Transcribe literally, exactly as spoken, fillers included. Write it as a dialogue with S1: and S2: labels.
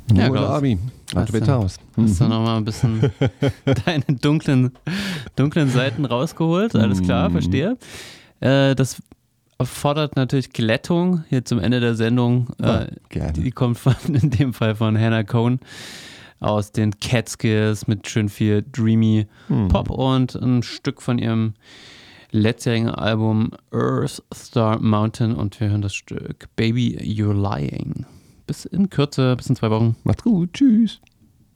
S1: Ja,
S2: Oder Abi.
S1: Hast du hast du
S2: Mhm.
S1: nochmal ein bisschen deine dunklen, dunklen Seiten rausgeholt. Alles klar,
S2: Mhm.
S1: verstehe. Äh, das erfordert natürlich Glättung hier zum Ende der Sendung.
S2: Ah,
S1: Äh,
S2: gerne.
S1: die kommt von, in dem Fall von Hannah Cohn aus den Catskills mit schön viel dreamy
S2: Mhm.
S1: Pop und ein Stück von ihrem letztjährigen Album Earth Star Mountain und wir hören das Stück Baby You're Lying. Bis in Kürze, bis in zwei Wochen.
S2: Macht's gut. Tschüss.